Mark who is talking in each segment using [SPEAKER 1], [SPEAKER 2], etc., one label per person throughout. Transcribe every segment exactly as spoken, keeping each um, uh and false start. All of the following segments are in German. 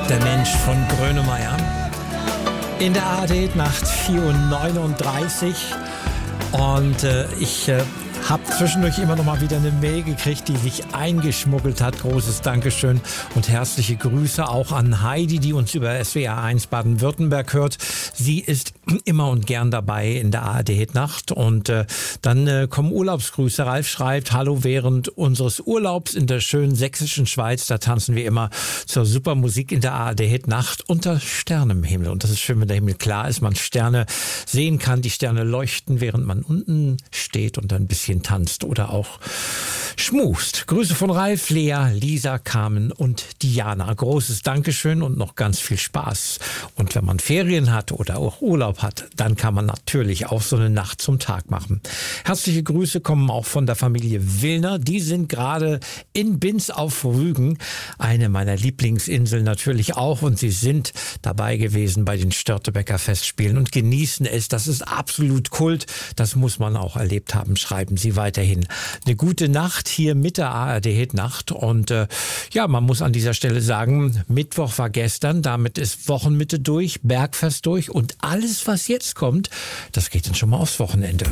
[SPEAKER 1] Der Mensch von Grönemeyer. In der A R D-Nacht vier Uhr neununddreißig. Und äh, ich äh, habe zwischendurch immer noch mal wieder eine Mail gekriegt, die sich eingeschmuggelt hat. Großes Dankeschön und herzliche Grüße auch an Heidi, die uns über S W R eins Baden-Württemberg hört. Sie ist immer und gern dabei in der A R D-Nacht. Und äh, dann äh, kommen Urlaubsgrüße. Ralf schreibt, hallo, während unseres Urlaubs in der schönen sächsischen Schweiz, da tanzen wir immer zur super Musik in der A R D-Nacht unter Sternen im Himmel. Und das ist schön, wenn der Himmel klar ist, man Sterne sehen kann, die Sterne leuchten, während man unten steht und ein bisschen tanzt oder auch schmust. Grüße von Ralf, Lea, Lisa, Carmen und Diana. Großes Dankeschön und noch ganz viel Spaß. Und wenn man Ferien hat oder auch Urlaub hat, dann kann man natürlich auch so eine Nacht zum Tag machen. Herzliche Grüße kommen auch von der Familie Willner. Die sind gerade in Binz auf Rügen, eine meiner Lieblingsinseln natürlich auch. Und sie sind dabei gewesen bei den Störtebeker Festspielen und genießen es. Das ist absolut Kult. Das muss man auch erlebt haben. Schreiben Sie weiterhin. Eine gute Nacht hier mit der A R D-Nacht. Und äh, ja, man muss an dieser Stelle sagen, Mittwoch war gestern. Damit ist Wochenmitte durch, Bergfest durch. Und alles, was jetzt kommt, das geht dann schon mal aufs Wochenende.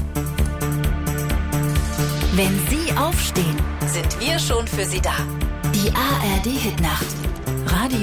[SPEAKER 2] Wenn Sie aufstehen, sind wir schon für Sie da. Die A R D-Nacht. Radio